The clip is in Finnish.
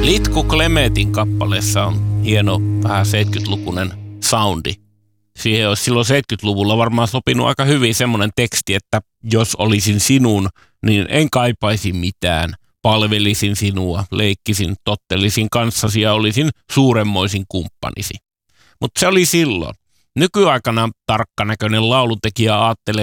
Litku Klemetin kappaleessa on hieno, vähän 70-lukuinen soundi. Siihen olisi silloin 70-luvulla varmaan sopinut aika hyvin semmoinen teksti, että jos olisin sinun, niin en kaipaisi mitään. Palvelisin sinua, leikkisin, tottelisin kanssasi ja olisin suuremmoisin kumppanisi. Mutta se oli silloin. Nykyaikana tarkkanäköinen laulutekijä ajattelee,